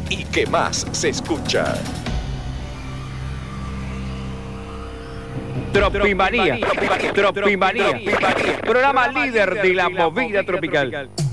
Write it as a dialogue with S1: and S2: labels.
S1: y que más se escucha.
S2: Tropimanía, programa líder de la movida tropical.